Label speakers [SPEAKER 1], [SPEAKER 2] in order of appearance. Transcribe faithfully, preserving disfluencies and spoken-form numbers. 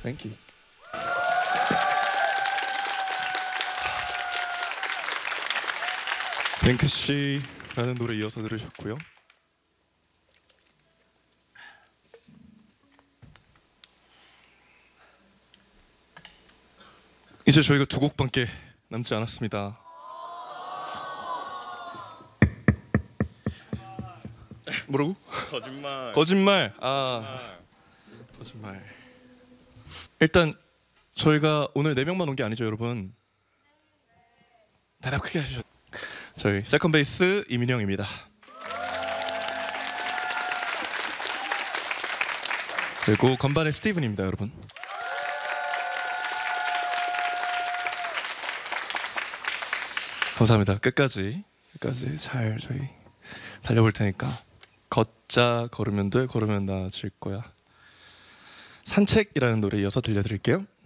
[SPEAKER 1] Thank you. 뱅크씨라는 노래 이어서 들으셨고요. 이제 저희가 두 곡밖에 남지 않았습니다. 뭐라고?
[SPEAKER 2] 거짓말.
[SPEAKER 1] 거짓말. 아, 거짓말. 일단 저희가 오늘 네 명만 온 게 아니죠, 여러분. 대답 크게 해주셨. 저희 세컨 베이스 이민영입니다. 그리고 건반의 스티븐입니다, 여러분. 감사합니다. 끝까지 끝까지 잘 저희 달려볼 테니까 걷자 걸으면 돼 걸으면 나아질 거야. 산책이라는 노래 이어서 들려드릴게요.